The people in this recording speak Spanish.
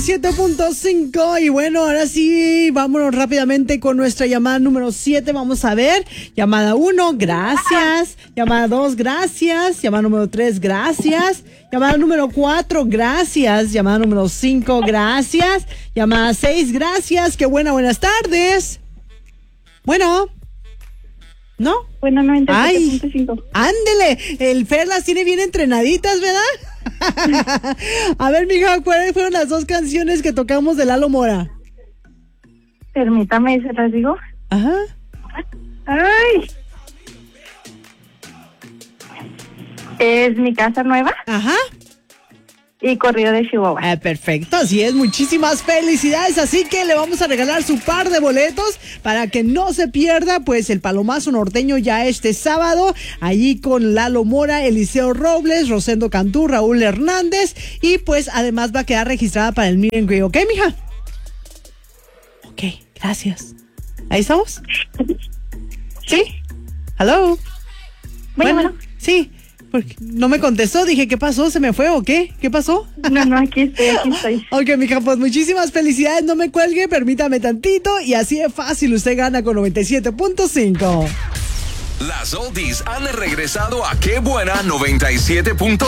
97.5 y bueno, ahora sí, vámonos rápidamente con nuestra llamada número 7. Vamos a ver, llamada 1, gracias. Llamada 2, gracias. Llamada número 3, gracias. Llamada número 4, gracias. Llamada número 5, gracias. Llamada 6, gracias. Qué buenas tardes. Bueno. ¿No? Bueno, 97.5. Ándele, el Fer las tiene bien entrenaditas, ¿verdad? A ver, mija, ¿cuáles fueron las 2 canciones que tocamos de Lalo Mora? Permítame, ¿se las digo? Ajá. ¡Ay! Es Mi Casa Nueva. Ajá. Y Corrido de Chihuahua. Perfecto, así es, muchísimas felicidades, así que le vamos a regalar su par de boletos para que no se pierda pues el Palomazo Norteño ya este sábado, allí con Lalo Mora, Eliseo Robles, Rosendo Cantú, Raúl Hernández y pues además va a quedar registrada para el Meet and Greet, ¿ok, mija? Ok, gracias. ¿Ahí estamos? ¿Sí? ¿Hello? Bueno. Sí. Porque no me contestó, dije, ¿qué pasó? ¿Se me fue o qué? ¿Qué pasó? No, aquí estoy. Ok, mija, pues muchísimas felicidades, no me cuelgue, permítame tantito y así es fácil, usted gana con 97.5. Las oldies han regresado a Qué Buena 97.5.